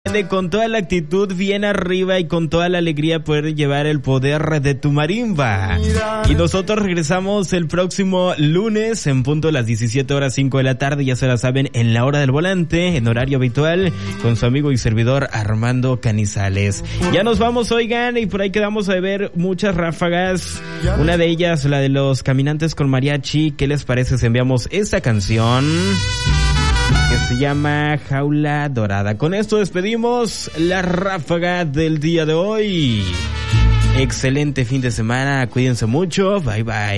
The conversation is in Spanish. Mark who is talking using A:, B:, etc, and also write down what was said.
A: con toda la actitud bien arriba y con toda la alegría poder llevar el poder de tu marimba. Y nosotros regresamos el próximo lunes en punto a las 17:05 de la tarde, ya se la saben, en la hora del volante, en horario habitual, con su amigo y servidor Armando Canizales. Ya nos vamos, oigan, y por ahí quedamos a ver muchas ráfagas. Una de ellas, la de los caminantes con mariachi. ¿Qué les parece si enviamos esta canción que se llama Jaula Dorada? Con esto despedimos la ráfaga del día de hoy. Excelente fin de semana, cuídense mucho, bye bye.